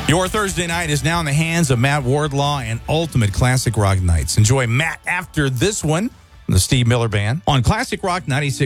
Your Thursday night is now in the hands of Matt Wardlaw and Ultimate Classic Rock Nights. Enjoy Matt after this one, the Steve Miller Band, on Classic Rock 96.